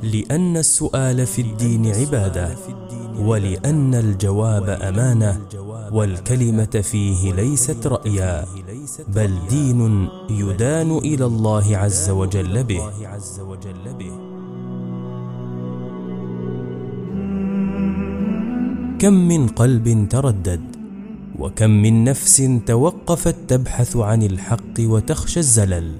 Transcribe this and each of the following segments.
لأن السؤال في الدين عبادة، ولأن الجواب أمانة، والكلمة فيه ليست رأيا، بل دين يدان إلى الله عز وجل به. كم من قلب تردد، وكم من نفس توقفت تبحث عن الحق وتخشى الزلل.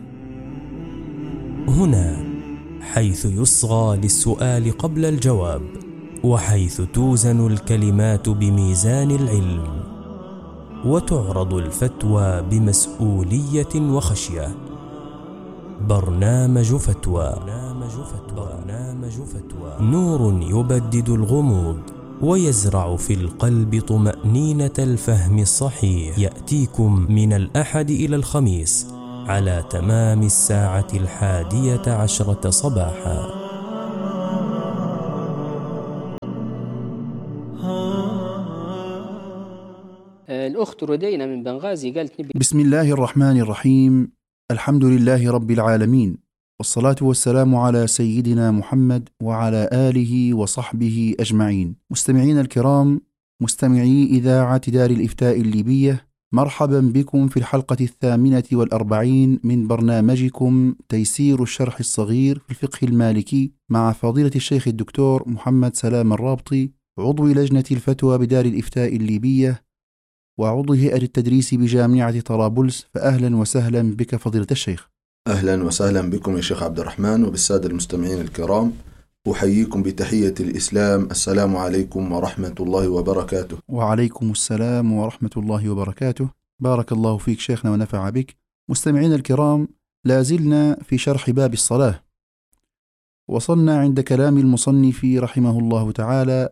هنا حيث يصغى للسؤال قبل الجواب، وحيث توزن الكلمات بميزان العلم، وتعرض الفتوى بمسؤولية وخشية. برنامج فتوى، نور يبدد الغموض ويزرع في القلب طمأنينة الفهم الصحيح. يأتيكم من الأحد إلى الخميس على تمام 11:10 صباحا. الأخت ردينا من بنغازي قالت نبي. بسم الله الرحمن الرحيم. الحمد لله رب العالمين، والصلاة والسلام على سيدنا محمد وعلى آله وصحبه أجمعين. مستمعين الكرام، مستمعي إذاعة دار الإفتاء الليبية، مرحبا بكم في الحلقة 48 من برنامجكم تيسير الشرح الصغير في الفقه المالكي، مع فضيلة الشيخ الدكتور محمد سلام الرابطي، عضو لجنة الفتوى بدار الإفتاء الليبية وعضو هيئة التدريس بجامعة طرابلس. فأهلا وسهلا بك فضيلة الشيخ. أهلا وسهلا بكم يا شيخ عبد الرحمن وبالسادة المستمعين الكرام. أحييكم بتحية الإسلام، السلام عليكم ورحمة الله وبركاته. وعليكم السلام ورحمة الله وبركاته. بارك الله فيك شيخنا ونفع بك. مستمعين الكرام، لازلنا في شرح باب الصلاة، وصلنا عند كلام المصنف رحمه الله تعالى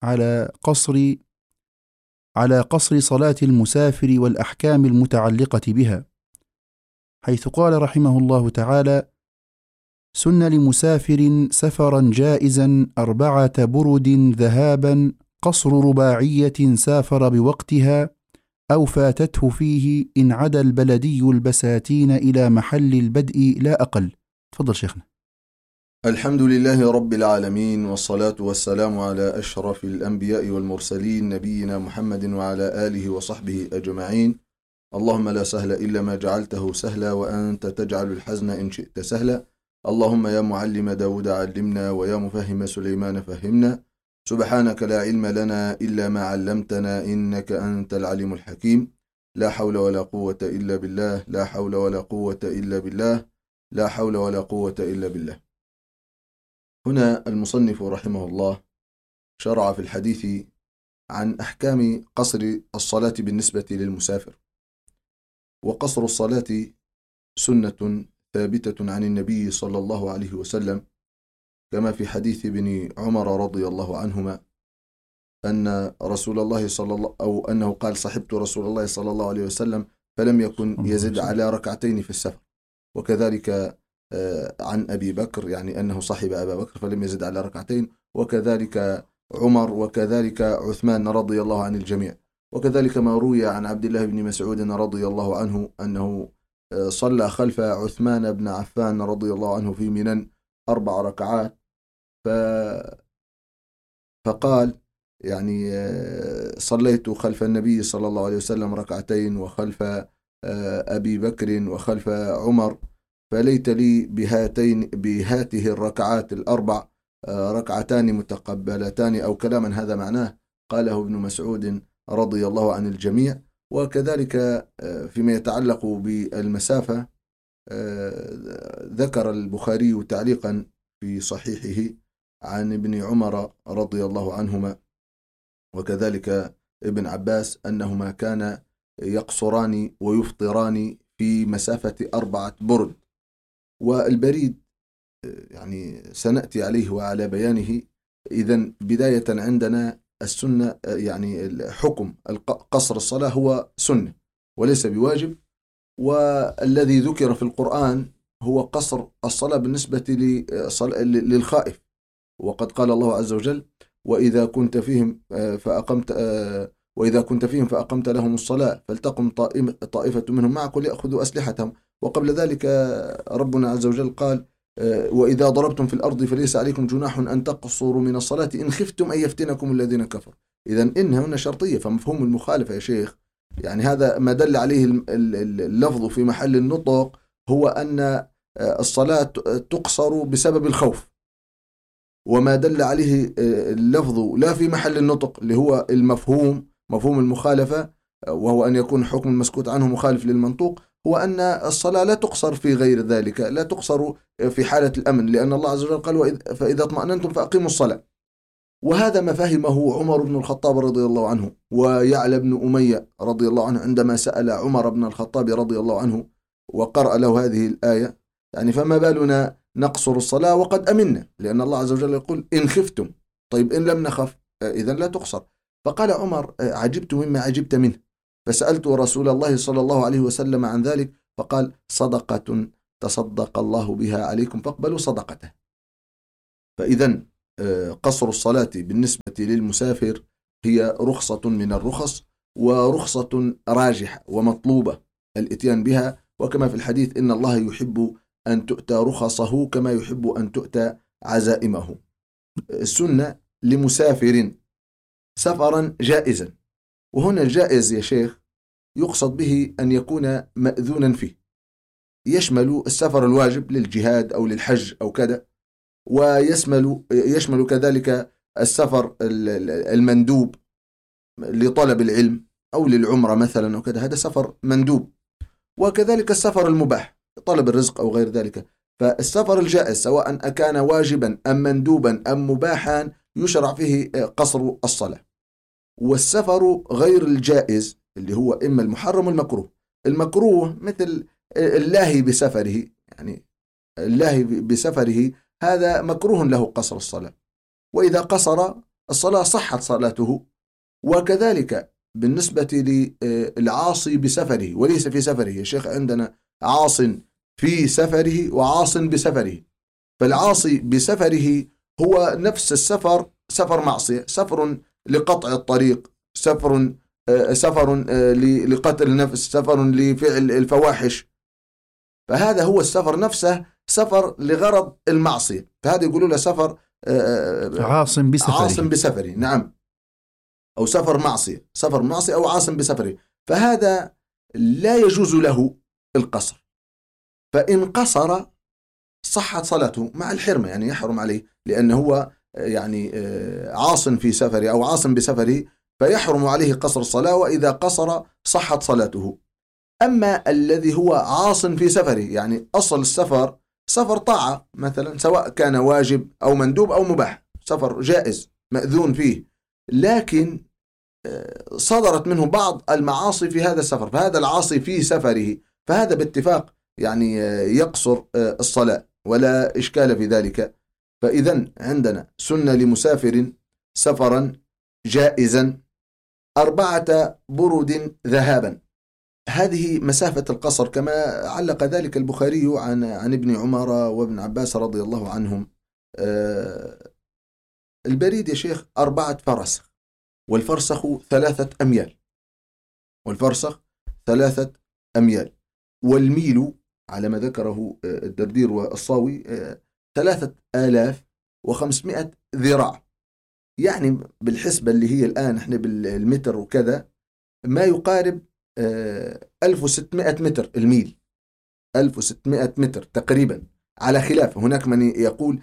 على قصر صلاة المسافر والأحكام المتعلقة بها، حيث قال رحمه الله تعالى: سن لمسافر سفرا جائزا 4 برد ذهابا قصر رباعية سافر بوقتها أو فاتته فيه إن عدا البلدي البساتين إلى محل البدء لا أقل. تفضل شيخنا. الحمد لله رب العالمين، والصلاة والسلام على أشرف الأنبياء والمرسلين، نبينا محمد وعلى آله وصحبه أجمعين. اللهم لا سهل إلا ما جعلته سهلا، وأنت تجعل الحزن إن شئت سهلا. اللهم يا معلم داود علمنا، ويا مفهم سليمان فهمنا. سبحانك لا علم لنا إلا ما علمتنا، إنك أنت العليم الحكيم. لا حول ولا قوة إلا بالله، لا حول ولا قوة إلا بالله، لا حول ولا قوة إلا بالله. هنا المصنف رحمه الله شرع في الحديث عن أحكام قصر الصلاة بالنسبة للمسافر. وقصر الصلاة سنة ثابتة عن النبي صلى الله عليه وسلم، كما في حديث ابن عمر رضي الله عنهما أن رسول الله أنه قال: صحبت رسول الله صلى الله عليه وسلم فلم يكن يزد على 2 في السفر. وكذلك عن أبي بكر، يعني أنه صحب أبا بكر فلم يزد على 2، وكذلك عمر، وكذلك عثمان رضي الله عن الجميع. وكذلك ما روي عن عبد الله بن مسعود رضي الله عنه أنه صلى خلف عثمان بن عفان رضي الله عنه في منى 4 ركعات، فقال يعني صليت خلف النبي صلى الله عليه وسلم 2 وخلف أبي بكر وخلف عمر، فليت لي بهاته الركعات 4 ركعتان متقبلتان، أو كلاما هذا معناه، قاله ابن مسعود رضي الله عن الجميع. وكذلك فيما يتعلق بالمسافة ذكر البخاري تعليقا في صحيحه عن ابن عمر رضي الله عنهما وكذلك ابن عباس أنهما كان يقصران ويفطران في مسافة 4 برد. والبريد يعني سنأتي عليه وعلى بيانه. إذن بداية عندنا السنة، يعني حكم قصر الصلاة هو سنة وليس بواجب، والذي ذكر في القرآن هو قصر الصلاة بالنسبة للخائف. وقد قال الله عز وجل: وإذا كنت فيهم فأقمت لهم الصلاة فلتقم طائفة منهم معك وليأخذوا أسلحتهم. وقبل ذلك ربنا عز وجل قال: وإذا ضربتم في الأرض فليس عليكم جناح أن تقصروا من الصلاة إن خفتم أن يفتنكم الذين كفروا. إذا إن هنا شرطية، فمفهوم المخالفة يا شيخ يعني هذا ما دل عليه اللفظ في محل النطق هو أن الصلاة تقصر بسبب الخوف، وما دل عليه اللفظ لا في محل النطق اللي هو مفهوم المخالفة، وهو أن يكون حكم المسكوت عنه مخالف للمنطوق، هو أن الصلاة لا تقصر في غير ذلك، لا تقصر في حالة الأمن، لأن الله عز وجل قال فإذا اطمأننتم فأقيموا الصلاة. وهذا ما فهمه عمر بن الخطاب رضي الله عنه ويعلى بن أمية رضي الله عنه عندما سأل عمر بن الخطاب رضي الله عنه وقرأ له هذه الآية، يعني فما بالنا نقصر الصلاة وقد أمنا، لأن الله عز وجل يقول إن خفتم. طيب إن لم نخف إذن لا تقصر. فقال عمر عجبت مما عجبت منه، فسألت رسول الله صلى الله عليه وسلم عن ذلك فقال صدقة تصدق الله بها عليكم فاقبلوا صدقته. فإذن قصر الصلاة بالنسبة للمسافر هي رخصة من الرخص، ورخصة راجحة ومطلوبة الاتيان بها، وكما في الحديث إن الله يحب أن تؤتى رخصه كما يحب أن تؤتى عزائمه. السنة لمسافر سفرا جائزا، وهنا الجائز يا شيخ يقصد به أن يكون مأذونا فيه، يشمل السفر الواجب للجهاد أو للحج أو كذا، ويشمل كذلك السفر المندوب لطلب العلم أو للعمرة مثلا أو كذا، هذا سفر مندوب، وكذلك السفر المباح طلب الرزق أو غير ذلك. فالسفر الجائز سواء كان واجبا أم مندوبا أم مباحا يشرع فيه قصر الصلاة. والسفر غير الجائز اللي هو إما المحرم والمكروه. المكروه مثل اللاهي بسفره، يعني اللاهي بسفره هذا مكروه له قصر الصلاة، وإذا قصر الصلاة صحت صلاته. وكذلك بالنسبة للعاصي بسفره وليس في سفره، يا شيخ عندنا عاص في سفره وعاص بسفره. فالعاصي بسفره هو نفس السفر، سفر معصية، سفر لقطع الطريق، سفر لقتل النفس، سفر لفعل الفواحش، فهذا هو السفر نفسه سفر لغرض المعصية، فهذا يقولوا له سفر عاصم بسفره. نعم، أو سفر معصية أو عاصم بسفره، فهذا لا يجوز له القصر. فإن قصر صحت صلاته مع الحرمة، يعني يحرم عليه لأنه هو يعني عاص في سفره أو عاصم بسفره، فيحرم عليه قصر الصلاة، وإذا قصر صحت صلاته. أما الذي هو عاص في سفره، يعني أصل السفر سفر طاعة مثلا، سواء كان واجب أو مندوب أو مباح، سفر جائز مأذون فيه، لكن صدرت منه بعض المعاصي في هذا السفر، فهذا العاصي في سفره، فهذا باتفاق يعني يقصر الصلاة ولا إشكال في ذلك. فإذن عندنا سنة لمسافر سفرا جائزا 4 برد ذهابا، هذه مسافة القصر كما علق ذلك البخاري عن ابن عمر وابن عباس رضي الله عنهم. البريد يا شيخ 4 فرسخ، والفرسخ 3 أميال، والفرسخ 3 أميال، والميل على ما ذكره الدردير والصاوي 3500 ذراع، يعني بالحسبة اللي هي الآن احنا بالمتر وكذا ما يقارب 1600 متر الميل، 1600 متر تقريبا، على خلاف هناك من يقول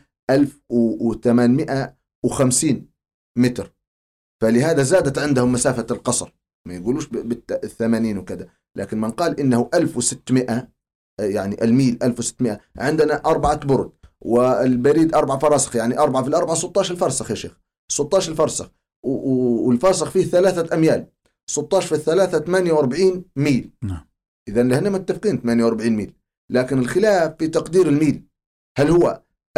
1850 متر، فلهذا زادت عندهم مسافة القصر، ما يقولوش بال80 وكذا، لكن من قال إنه 1600 يعني الميل 1600. عندنا 4 برد، والبريد 4 فرسخ، يعني 4 في 4 16 فرسخ يا شيخ، 16 فرسخ، والفرسخ فيه 3 أميال، 16 في 3 48 ميل. إذا هنا متفقين 48 ميل، لكن الخلاف في تقدير الميل، هل هو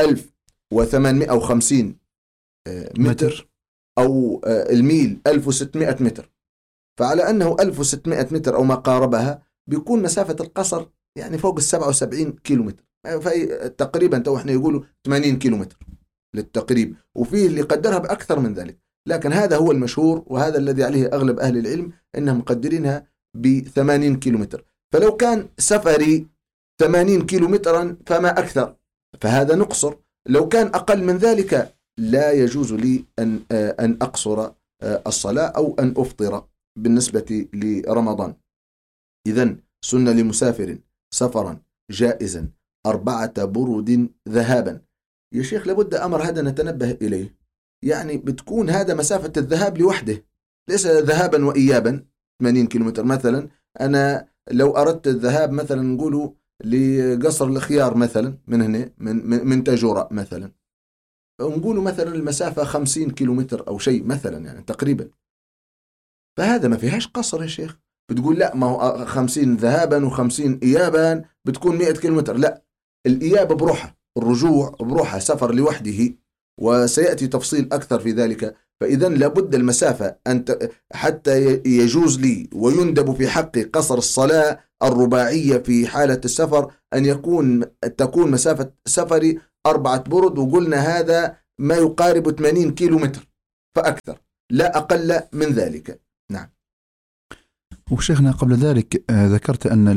1850 متر أو الميل 1600 متر؟ فعلى أنه 1600 متر أو ما قاربها بيكون مسافة القصر يعني فوق 77 كيلومتر، تقريبا تو احنا يقولوا 80 كيلومتر للتقريب، وفيه اللي قدرها بأكثر من ذلك، لكن هذا هو المشهور وهذا الذي عليه أغلب أهل العلم أنهم مقدرينها ب80 كيلومتر. فلو كان سفري 80 كيلومترا فما أكثر، فهذا نقصر. لو كان أقل من ذلك لا يجوز لي أن أقصر الصلاة أو أن أفطر بالنسبة لرمضان. إذن سنة لمسافر سفرا جائزا 4 برود ذهابا. يا شيخ لابد أمر هذا نتنبه إليه، يعني بتكون هذا مسافة الذهاب لوحده، ليس ذهابا وإيابا 80 كيلومتر. مثلا أنا لو أردت الذهاب مثلا نقوله لقصر الخيار مثلا من هنا من تاجورة مثلا، نقوله مثلا المسافة 50 كيلومتر أو شيء مثلا يعني تقريبا، فهذا ما فيهاش قصر يا شيخ. بتقول لا ما هو 50 ذهابا و50 إيابا بتكون 100 كيلومتر. لا، الإياب بروحها، الرجوع بروحها سفر لوحده، وسيأتي تفصيل أكثر في ذلك. فإذا لابد المسافة حتى يجوز لي ويندب في حقي قصر الصلاة الرباعية في حالة السفر أن تكون مسافة سفري 4 برد، وقلنا هذا ما يقارب 80 كيلومتر فأكثر، لا أقل من ذلك. نعم. وشيخنا قبل ذلك ذكرت أن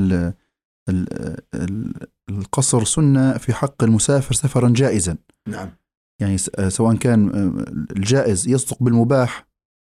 القصر سنة في حق المسافر سفرا جائزا. نعم. يعني سواء كان الجائز يصدق بالمباح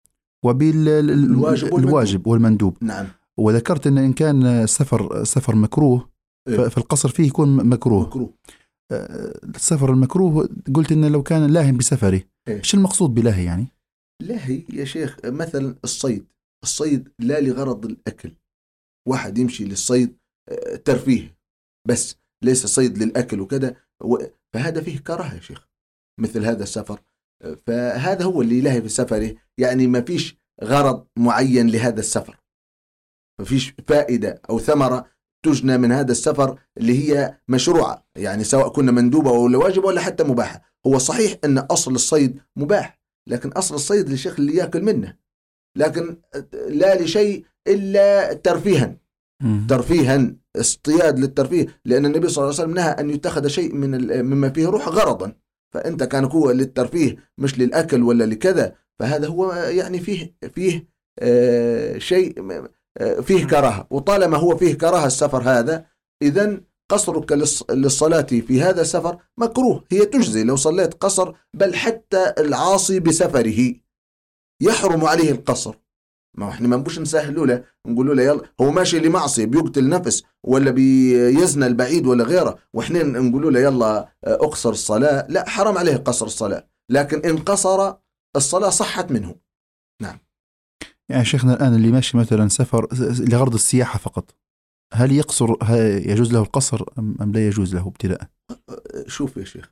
وبالواجب والمندوب. نعم. وذكرت أن إن كان سفر مكروه فالقصر فيه يكون مكروه. السفر المكروه قلت إن لو كان لاهٍ بسفره، إيش المقصود بلاهي يعني؟ لاهي يا شيخ مثلا الصيد لا لغرض الأكل، واحد يمشي للصيد ترفيه بس، ليس صيد للأكل وكذا، فهذا فيه كراهة يا شيخ مثل هذا السفر. فهذا هو اللي لاهي في سفره، يعني ما فيش غرض معين لهذا السفر، ما فيش فائدة أو ثمرة تجنى من هذا السفر اللي هي مشروعة، يعني سواء كنا مندوبة ولا واجب ولا حتى مباحة. هو صحيح أن أصل الصيد مباح، لكن أصل الصيد للشيخ اللي يأكل منه، لكن لا لشيء إلا ترفيها اصطياد للترفيه، لأن النبي صلى الله عليه وسلم نهى أن يتخذ شيء مما فيه روح غرضا، فأنت كان هو للترفيه مش للأكل ولا لكذا، فهذا هو يعني فيه شيء فيه كراهة. وطالما هو فيه كراهة السفر هذا، إذن قصرك للصلاة في هذا السفر مكروه. هي تجزي لو صليت قصر، بل حتى العاصي بسفره يحرم عليه القصر. ما احنا ما نبوش نسهلوا له نقولوا له يلا هو ماشي لمعصية بيقتل نفس ولا بيزنى البعيد ولا غيره، واحنا نقولوا له يلا اقصر الصلاة. لا، حرام عليه قصر الصلاة، لكن إن قصر الصلاة صحت منه. نعم. يعني شيخنا الآن اللي ماشي مثلا سفر لغرض السياحة فقط، هل يجوز له القصر أم لا يجوز له ابتداء؟ شوف يا شيخ،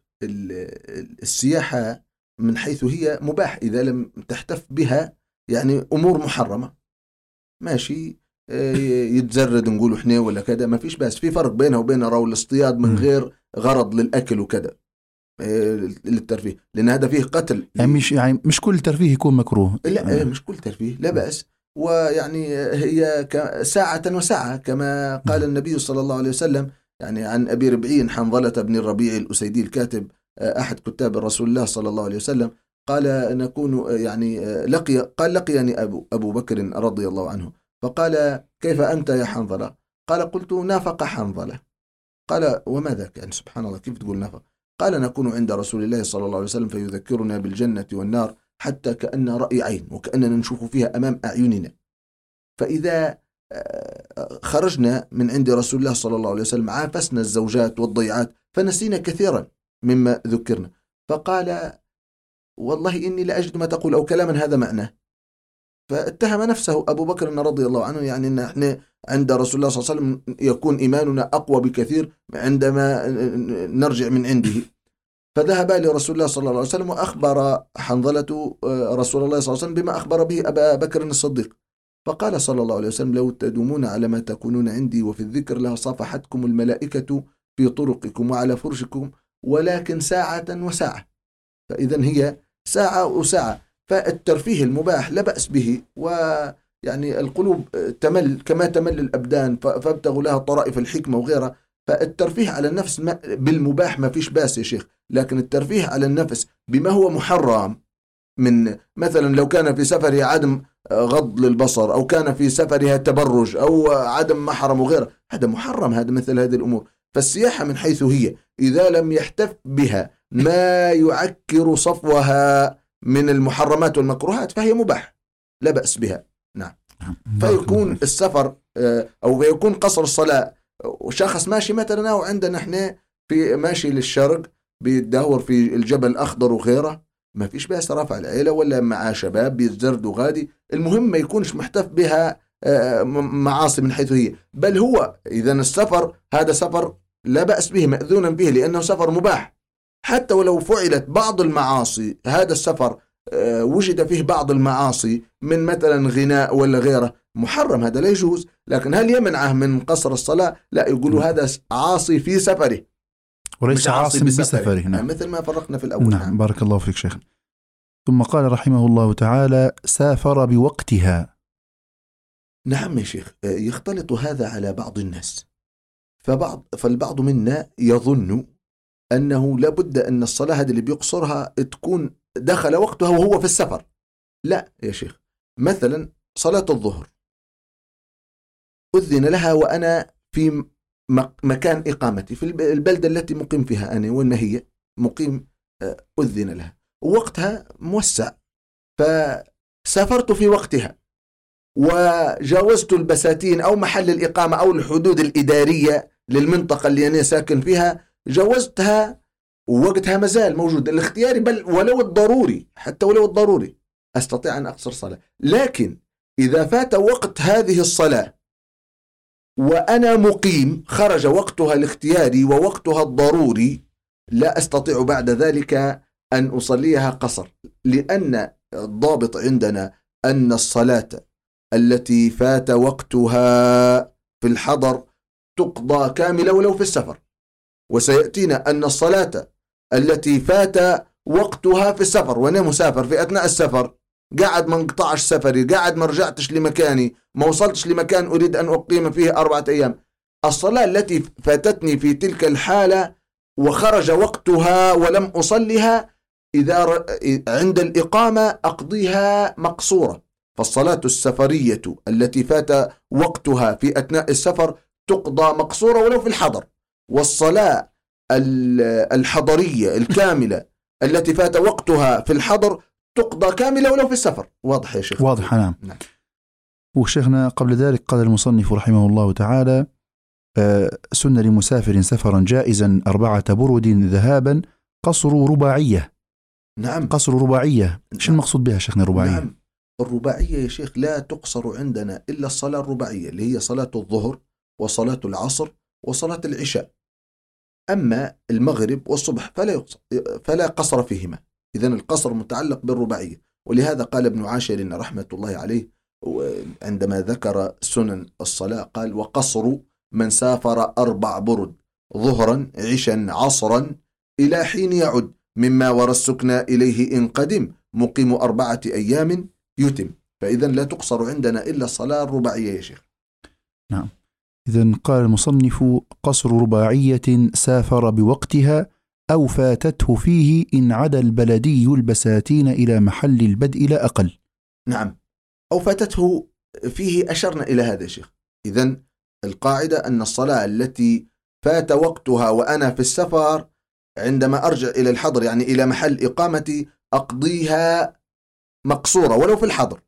السياحة من حيث هي مباح إذا لم تحتف بها يعني أمور محرمة، ماشي يتزرد نقوله إحنا ولا كذا، ما فيش بس. في فرق بينه وبين رو الاصطياد من غير غرض للأكل وكذا للترفيه، لأن هذا فيه قتل. يعني مش كل ترفيه يكون مكروه. لا مش كل ترفيه، لا بأس. ويعني هي ساعة وساعة كما قال النبي صلى الله عليه وسلم، يعني عن أبي ربعين حنظلة بن الربيع الأسيدي الكاتب أحد كتاب الرسول الله صلى الله عليه وسلم، قال نكون يعني لقيني أبو بكر رضي الله عنه، فقال كيف أنت يا حنظلة؟ قال قلت نافق حنظلة. قال وما ذاك؟ يعني سبحان الله كيف تقول نافق؟ قال نكون عند رسول الله صلى الله عليه وسلم فيذكرنا بالجنة والنار حتى كأن رأي عين، وكأننا نشوف فيها أمام أعيننا. فإذا خرجنا من عند رسول الله صلى الله عليه وسلم عافسنا الزوجات والضيعات فنسينا كثيرا مما ذكرنا. فقال والله إني لأجد ما تقول أو كلاما هذا معناه. فاتهم نفسه أبو بكر رضي الله عنه، يعني إن إحنا عند رسول الله صلى الله عليه وسلم يكون إيماننا أقوى بكثير عندما نرجع من عنده. فذهب لرسول الله صلى الله عليه وسلم وأخبر حنظلة رسول الله صلى الله عليه وسلم بما أخبر به أبا بكر الصديق. فقال صلى الله عليه وسلم لو تدومون على ما تكونون عندي وفي الذكر لصافحتكم الملائكة في طرقكم وعلى فرشكم، ولكن ساعة وساعة. فإذن هي ساعة وساعة. فالترفيه المباح لا بأس به، ويعني القلوب تمل كما تمل الأبدان، فابتغوا لها طرائف الحكمة وغيرها. فالترفيه على النفس بالمباح ما فيش باس يا شيخ، لكن الترفيه على النفس بما هو محرم، من مثلا لو كان في سفرها عدم غض للبصر، أو كان في سفرها تبرج، أو عدم محرم وغيره، هذا محرم، هذا مثل هذه الأمور. فالسياحة من حيث هي إذا لم يحتف بها ما يعكر صفوها من المحرمات والمكروهات فهي مباح لا بأس بها. نعم. فيكون السفر أو يكون قصر الصلاة وشخص ماشي مثلا أو عندنا احنا في ماشي للشرق بيدور في الجبل الأخضر وغيره، ما فيش بأس رافع العيلة ولا مع شباب بيتزردوا غادي، المهم ما يكونش محتف بها معاصي من حيث هي، بل هو إذا السفر هذا سفر لا بأس به مأذونا به لأنه سفر مباح، حتى ولو فعلت بعض المعاصي هذا السفر وجد فيه بعض المعاصي من مثلا غناء ولا غيره محرم، هذا لا يجوز. لكن هل يمنعه من قصر الصلاة؟ لا، يقولوا هذا عاصي في سفره وليس عاصي بسفره. نعم. مثل ما فرقنا في الأول. نعم. بارك الله فيك شيخ. ثم قال رحمه الله تعالى: سافر بوقتها. نعم يا شيخ، يختلط هذا على بعض الناس، فالبعض منا يظن أنه لابد أن الصلاة هذه اللي بيقصرها تكون دخل وقتها وهو في السفر. لا يا شيخ، مثلا صلاة الظهر أذن لها وأنا في مكان إقامتي في البلدة التي مقيم فيها أنا، وإن هي مقيم أذن لها ووقتها موسع، فسافرت في وقتها وجاوزت البساتين أو محل الإقامة أو الحدود الإدارية للمنطقة اللي أنا ساكن فيها، جاوزتها ووقتها مازال موجود الاختياري، بل ولو الضروري، حتى ولو الضروري أستطيع أن أقصر صلاة. لكن إذا فات وقت هذه الصلاة وأنا مقيم خرج وقتها الاختياري ووقتها الضروري، لا أستطيع بعد ذلك أن أصليها قصر، لأن الضابط عندنا أن الصلاة التي فات وقتها في الحضر تقضى كاملة ولو في السفر، وسيأتينا أن الصلاة التي فات وقتها في السفر وأنا مسافر في أثناء السفر قاعد ما انقطعش سفري، قاعد ما رجعتش لمكاني، ما وصلتش لمكان أريد أن أقيم فيه 4 أيام، الصلاة التي فاتتني في تلك الحالة وخرج وقتها ولم أصلها إذا عند الإقامة أقضيها مقصورة. فالصلاة السفرية التي فات وقتها في أثناء السفر تقضى مقصورة ولو في الحضر، والصلاة الحضرية الكاملة التي فات وقتها في الحضر تقضى كاملة ولو في السفر. واضح يا شيخ؟ واضح. نعم. وشيخنا قبل ذلك قال المصنف رحمه الله تعالى: سن لمسافر سفرا جائزا 4 برد ذهابا قصر رباعية. نعم. قصر رباعية، شو المقصود بها شيخنا رباعية؟ نعم. الرباعية يا شيخ لا تقصر عندنا إلا الصلاة الرباعية اللي هي صلاة الظهر وصلاة العصر وصلاة العشاء، أما المغرب والصبح فلا قصر فيهما، إذن القصر متعلق بالرباعية. ولهذا قال ابن عاشر رحمة الله عليه عندما ذكر سنن الصلاة قال: وقصر من سافر 4 برد ظهرا عشا عصرا إلى حين يعد مما ورى السكنى إليه إن قدم مقيم 4 أيام يتم. فإذن لا تقصر عندنا إلا الصلاة الرباعية يا شيخ. نعم. إذن قال المصنف: قصر رباعية سافر بوقتها أو فاتته فيه إن عدا البلدي البساتين إلى محل البدء لا أقل. نعم، أو فاتته فيه أشرنا إلى هذا يا شيخ. إذن القاعدة أن الصلاة التي فات وقتها وأنا في السفر عندما أرجع إلى الحضر يعني إلى محل إقامتي أقضيها مقصورة ولو في الحضر.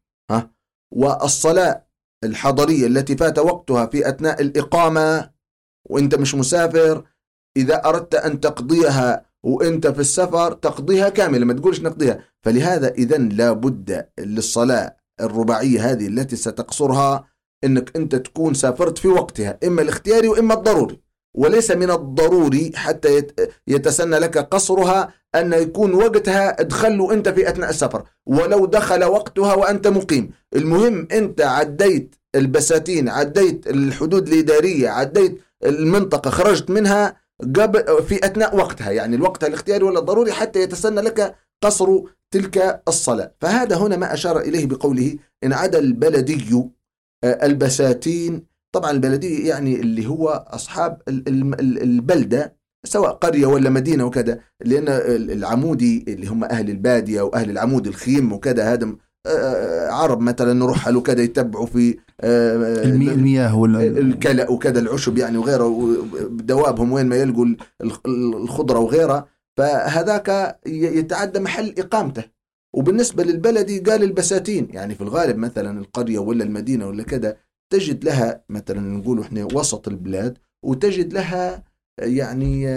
والصلاة الحضرية التي فات وقتها في أثناء الإقامة وإنت مش مسافر إذا أردت أن تقضيها وإنت في السفر تقضيها كاملة، ما تقولش نقضيها. فلهذا إذن لا بد للصلاة الرباعية هذه التي ستقصرها إنك أنت تكون سافرت في وقتها، إما الاختياري وإما الضروري، وليس من الضروري حتى يتسنى لك قصرها أن يكون وقتها ادخله أنت في أثناء السفر، ولو دخل وقتها وأنت مقيم، المهم أنت عديت البساتين، عديت الحدود الإدارية، عديت المنطقة، خرجت منها قبل في أثناء وقتها، يعني الوقت الاختياري ولا الضروري، حتى يتسنى لك قصر تلك الصلاة. فهذا هنا ما أشار إليه بقوله إن عدا البلدي البساتين. طبعا البلدي يعني اللي هو أصحاب البلدة سواء قرية ولا مدينة وكذا، لأن العمودي اللي هم أهل البادية أو أهل العمود الخيم وكذا هذا عرب مثلا نروح له كذا يتبعوا في المياه الكلأ وكذا العشب يعني وغيره دوابهم وين ما يلقوا الخضرة وغيرها، فهذاك يتعدى محل إقامته. وبالنسبة للبلدي قال البساتين، يعني في الغالب مثلا القرية ولا المدينة ولا كذا تجد لها مثلا نقول احنا وسط البلاد، وتجد لها يعني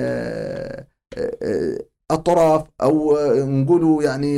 أطراف أو نقولوا يعني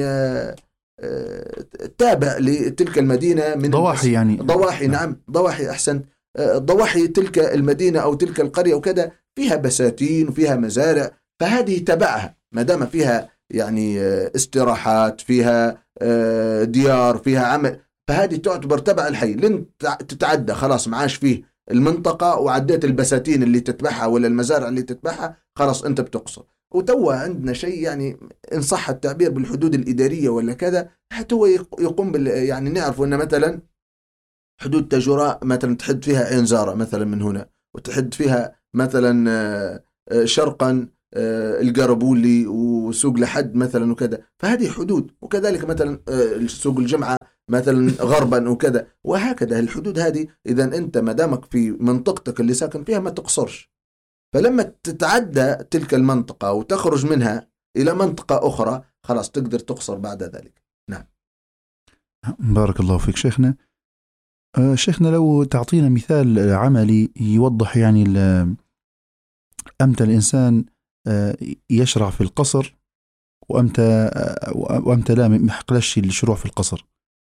تابع لتلك المدينة من ضواحي، يعني ضواحي. نعم ضواحي، أحسنت. ضواحي تلك المدينة أو تلك القرية وكذا فيها بساتين وفيها مزارع، فهذه تبعها ما دام فيها يعني استراحات، فيها ديار، فيها عمل، فهذه تعتبر تبع الحي. لن تتعدى خلاص معاش فيه المنطقة وعديت البساتين اللي تتبعها ولا المزارع اللي تتبعها، خلاص أنت بتقصر. وتوا عندنا شيء يعني إن صح التعبير بالحدود الإدارية ولا كذا، حتى هو يقوم يعني نعرف أن مثلا حدود تجوراء مثلا تحد فيها عين زارة مثلا من هنا، وتحد فيها مثلا شرقا القربولي وسوق لحد مثلا وكذا، فهذه حدود. وكذلك مثلا سوق الجمعة مثلا غربا وكذا، وهكذا الحدود هذه. إذا أنت ما دامك في منطقتك اللي ساكن فيها ما تقصرش، فلما تتعدى تلك المنطقة وتخرج منها إلى منطقة أخرى خلاص تقدر تقصر بعد ذلك. نعم. بارك الله فيك شيخنا. شيخنا لو تعطينا مثال عملي يوضح يعني أمتى الإنسان يشرع في القصر وأمتى لا محقلش الشروع في القصر،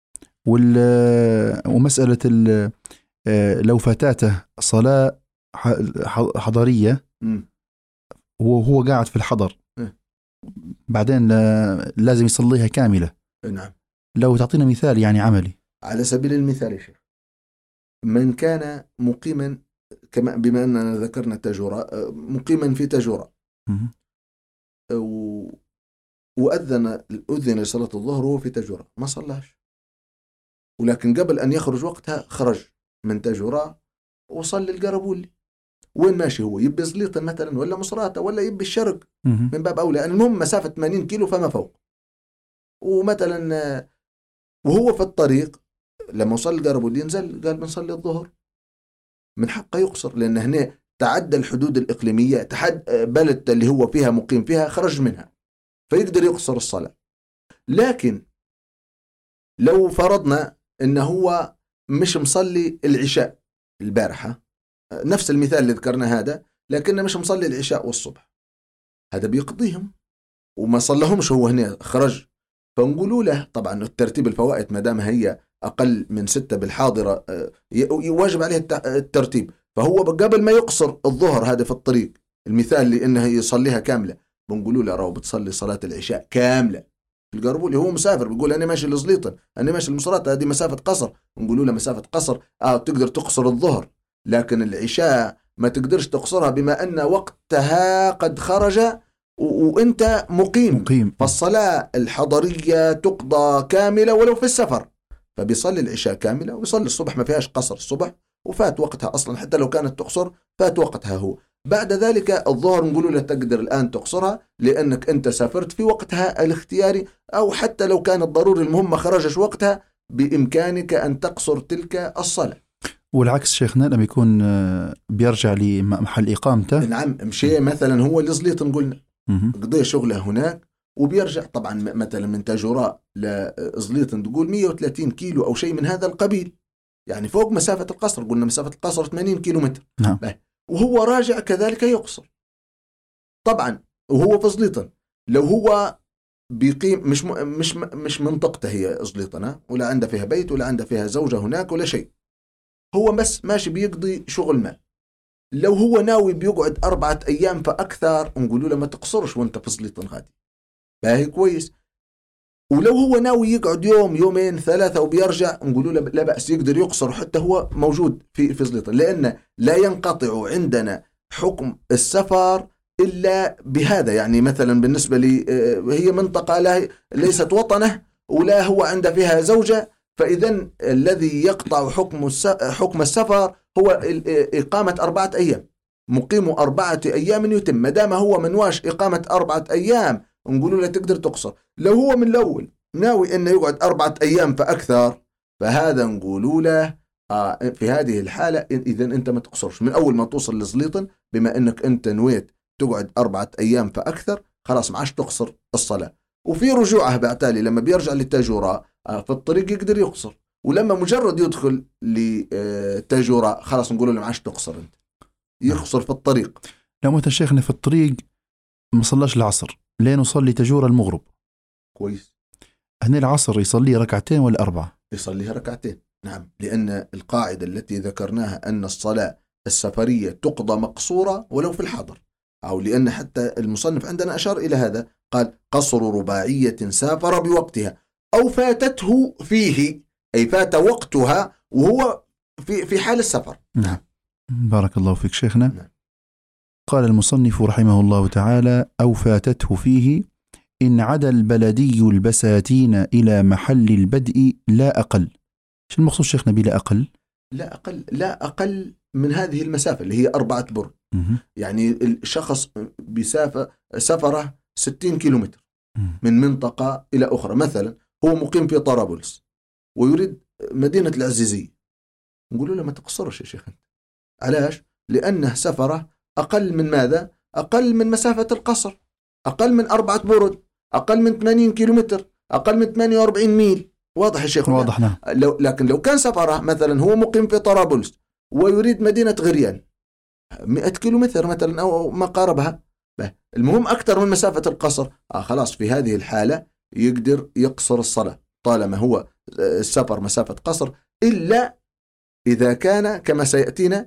ومسألة لو فاتته صلاة حضرية وهو قاعد في الحضر بعدين لازم يصليها كاملة. نعم. لو تعطينا مثال يعني عملي. على سبيل المثال يا شيخ، من كان مقيما كما بما أننا ذكرنا تجورة، مقيما في تجورة وأذن لصلاة الظهر وهو في تجورة ما صلاش، ولكن قبل أن يخرج وقتها خرج من تجورة وصلي القربولي. وين ماشي هو؟ يبي زليطة مثلا ولا مصراتة ولا يبي الشرق من باب أولى، يعني المهم مسافة 80 كيلو فما فوق. ومثلا وهو في الطريق لما وصل القربولي ينزل قال بنصلي الظهر، من حقه يقصر، لأن هنا تعدى الحدود الإقليمية، بلد اللي هو فيها مقيم فيها خرج منها، فيقدر يقصر الصلاة. لكن لو فرضنا إنه هو مش مصلي العشاء البارحة، نفس المثال اللي ذكرنا هذا، لكنه مش مصلي العشاء والصبح، هذا بيقضيهم وما صلهمش هو هنا خرج. فنقولوا له طبعا الترتيب الفوائد ما دام هي أقل من 6 بالحاضرة يواجب عليه الترتيب، فهو قبل ما يقصر الظهر هذا في الطريق المثال لأنه يصليها كاملة، بنقولوا له راهو بتصلي صلاة العشاء كاملة في القربولي. هو مسافر بيقول أنا ماشي لزليطن، أنا ماشي المصرات، هذه مسافة قصر. نقولوا له مسافة قصر تقدر تقصر الظهر، لكن العشاء ما تقدرش تقصرها بما أن وقتها قد خرج وأنت مقيم. فالصلاة الحضرية تقضى كاملة ولو في السفر، فبيصلي العشاء كاملة وبيصلي الصبح ما فيهاش قصر الصبح، وفات وقتها أصلا حتى لو كانت تقصر فات وقتها هو. بعد ذلك الظهر نقولوا له تقدر الآن تقصرها لأنك أنت سافرت في وقتها الاختياري، أو حتى لو كانت ضروري المهم ما خرجش وقتها بإمكانك أن تقصر تلك الصلاة. والعكس شيخنا لما يكون بيرجع لمحل إقامته. نعم. مشي مثلا هو لزليط نقولنا قضي شغله هناك وبيرجع، طبعا مثلا من تجوراء لزليط تقول 130 كيلو أو شيء من هذا القبيل، يعني فوق مسافة القصر. قلنا مسافة القصر 80 كيلو متر. نعم. وهو راجع كذلك يقصر طبعا وهو في زليطن. لو هو بيقيم مش منطقته هي زليطن، ولا عنده فيها بيت ولا عنده فيها زوجة هناك ولا شيء، هو بس ماشي بيقضي شغل ما. لو هو ناوي بيقعد 4 أيام فأكثر نقولوا له ما تقصرش وانت في زليطن غادي، باهي كويس. ولو هو ناوي يقعد يوم 2 3 وبيرجع نقولوا له لا بأس يقدر يقصر حتى هو موجود في زليطن، لأن لا ينقطع عندنا حكم السفر إلا بهذا. يعني مثلا بالنسبة لي هي منطقة ليست وطنه ولا هو عنده فيها زوجة، فإذا الذي يقطع حكم السفر هو إقامة 4 أيام، مقيم 4 أيام يتم. ما دام هو منواش إقامة 4 أيام نقولوا له تقدر تقصر. لو هو من الأول ناوي أنه يقعد 4 أيام فأكثر، فهذا نقولوا له في هذه الحالة إذا أنت ما تقصرش من أول ما توصل لزليطن، بما أنك أنت نويت تقعد 4 أيام فأكثر، خلاص ما عادش تقصر الصلاة. وفي رجوعه بعتالي لما بيرجع للتاجورة في الطريق يقدر يقصر، ولما مجرد يدخل لتاجورة خلاص نقول له ما عادش تقصر، أنت يقصر في الطريق. لو مثلا شيخنا في الطريق ما صلاش العصر لين يصلي تاجورة المغرب، كويس، هنا العصر يصلي 2 ولا 4؟ يصليها 2. نعم، لأن القاعدة التي ذكرناها أن الصلاة السفرية تقضى مقصورة ولو في الحضر، أو لأن حتى المصنف عندنا أشار إلى هذا، قال قصر رباعية سافر بوقتها أو فاتته فيه، أي فات وقتها وهو في حال السفر. نعم، بارك الله فيك شيخنا. نعم. قال المصنف رحمه الله تعالى: أو فاتته فيه إن عدا البلدي البساتين إلى محل البدء لا أقل. شو المقصود شيخنا بلا أقل؟ لا أقل من هذه المسافة اللي هي 4 برد. يعني الشخص بسافة سفره 60 كيلومتر من منطقة إلى أخرى، مثلا هو مقيم في طرابلس ويريد مدينة العزيزية، نقول له ما تقصرش يا شيخ أنت. علاش؟ لأنه سفره أقل من ماذا؟ أقل من مسافة القصر، أقل من 4 برد، أقل من 80 كيلومتر، أقل من 48 ميل. واضح يا شيخ؟ واضح. نعم. لكن لو كان سفره مثلا هو مقيم في طرابلس ويريد مدينة غريان 100 كيلومتر مثلا أو ما قاربها، المهم أكثر من مسافة القصر، خلاص في هذه الحالة يقدر يقصر الصلاة طالما هو السفر مسافة قصر، إلا إذا كان كما سيأتينا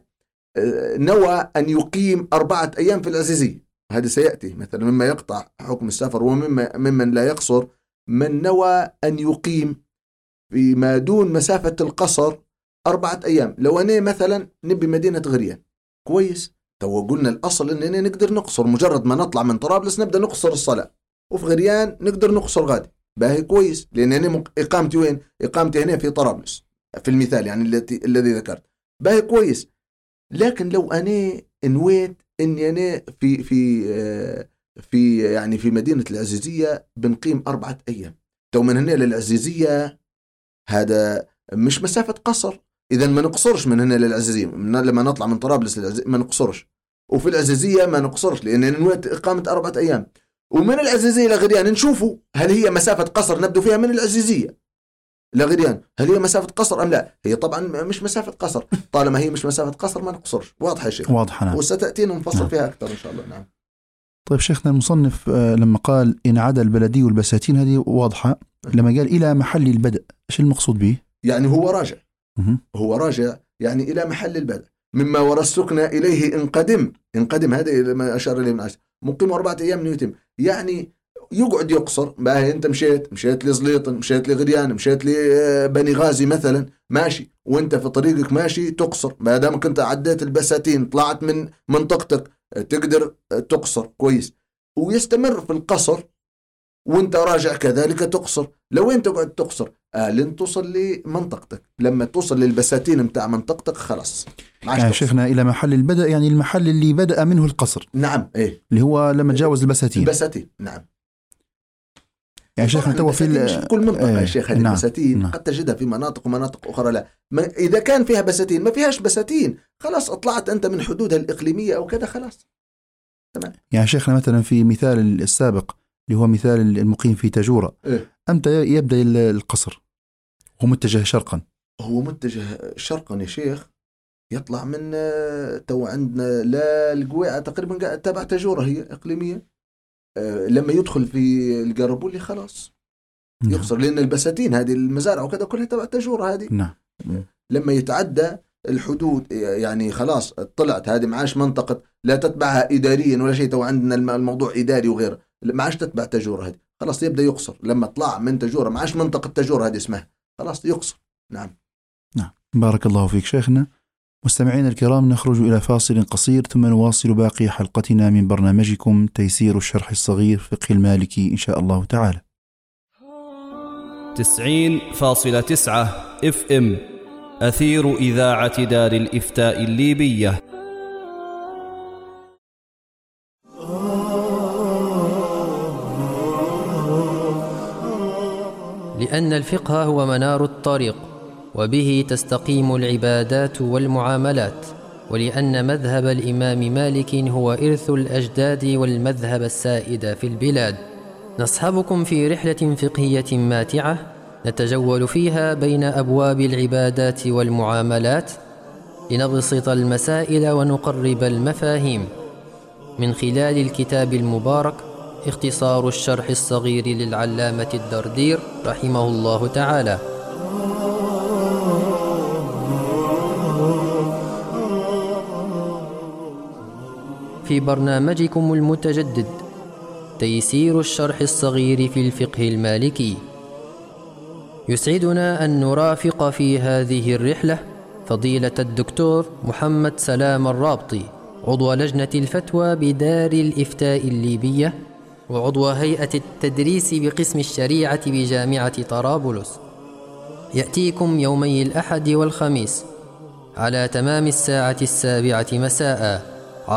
نوى أن يقيم 4 أيام في العزيزية. هذا سيأتي مثلا مما يقطع حكم السفر، وممن لا يقصر من نوى أن يقيم فيما دون مسافة القصر 4 أيام. لو أنا مثلا نبي مدينة غريان، كويس، تو قلنا الأصل أننا نقدر نقصر مجرد ما نطلع من طرابلس نبدأ نقصر الصلاة، وفي غريان نقدر نقصر غادي، باهي كويس، لأن أنا إقامتي وين؟ إقامتي هنا في طرابلس في المثال يعني الذي ذكرت، باهي كويس. لكن لو أنا نويت أني أنا في يعني في مدينة العزيزية بنقيم 4 أيام، تو من هنا للعزيزية هذا مش مسافة قصر، إذا ما نقصرش من هنا للعزيزية. لما نطلع من طرابلس للعزيزية ما نقصرش، وفي العزيزية ما نقصرش لأن نويت إقامة 4 أيام. ومن العزيزية لغريان نشوفوا هل هي مسافة قصر نبدو فيها من العزيزية لغريان، هل هي مسافة قصر أم لا؟ هي طبعا مش مسافة قصر، طالما هي مش مسافة قصر ما نقصرش. واضح يا شيخ؟ واضح. نعم. وستأتينا نفصل فيها أكثر إن شاء الله. نعم. طيب شيخنا المصنف لما قال إن عدا البلدي والبساتين هذه واضحة، لما قال إلى محل البدء إيش المقصود به؟ يعني هو راجع، هو راجع يعني إلى محل البدء مما ورسكنا إليه إن قدم هذا ما أشار إليه من عشر مقيم 4 أيام يتم، يعني يقعد يقصر. بقى أنت مشيت لزليطن، مشيت لغريان، مشيت لبني غازي مثلا، ماشي وأنت في طريقك ماشي تقصر، ما دامك أنت عديت البساتين طلعت من منطقتك تقدر تقصر كويس، ويستمر في القصر وانت راجع كذلك تقصر. لو انت قاعد تقصر لين توصل لمنطقتك، لما توصل للبساتين متاع منطقتك خلاص يعني شيخنا إلى محل البدء يعني المحل اللي بدأ منه القصر. نعم، إيه اللي هو لما تجاوز البساتين. نعم. يعني شيخنا تو في كل منطقة يا شيخ هذه البساتين قد تجدها في مناطق ومناطق أخرى لا. إذا كان فيها بساتين ما فيهاش بساتين خلاص أطلعت أنت من حدودها الإقليمية أو كذا خلاص تمام. يعني شيخنا مثلا في مثال السابق اللي هو مثال المقيم في تاجورة، أمتى يبدأ القصر؟ هو متجه شرقا. هو متجه شرقا يا شيخ، يطلع من تو عندنا لا القويعة تقريبا تبع تاجورة هي إقليمية، لما يدخل في القربولي خلاص يقصر، لأن البساتين هذه المزارع وكذا كلها تبع تاجورة هذه. نعم. لما يتعدى الحدود يعني خلاص طلعت هذه معاش منطقة لا تتبعها إداريا ولا شيء، تو عندنا الموضوع إداري وغيره، معاش تتبع تاجورة هذه خلاص يبدأ يقصر. لما طلع من تاجورة معاش منطقة تاجورة هذه اسمها خلاص يقصر. نعم. بارك الله فيك شيخنا. مستمعين الكرام، نخرج إلى فاصل قصير ثم نواصل باقي حلقتنا من برنامجكم تيسير الشرح الصغير فقه المالكي إن شاء الله تعالى. 90.9 FM أثير إذاعة دار الإفتاء الليبية. لأن الفقه هو منار الطريق، وبه تستقيم العبادات والمعاملات، ولأن مذهب الإمام مالك هو إرث الأجداد والمذهب السائد في البلاد. نصحبكم في رحلة فقهية ماتعة نتجول فيها بين أبواب العبادات والمعاملات لنبسط المسائل ونقرب المفاهيم، من خلال الكتاب المبارك اختصار الشرح الصغير للعلامة الدردير رحمه الله تعالى. في برنامجكم المتجدد تيسير الشرح الصغير في الفقه المالكي، يسعدنا أن نرافق في هذه الرحلة فضيلة الدكتور محمد سلام الرابطي، عضو لجنة الفتوى بدار الإفتاء الليبية وعضو هيئة التدريس بقسم الشريعة بجامعة طرابلس. يأتيكم يومي الأحد والخميس على تمام الساعة 7 مساء.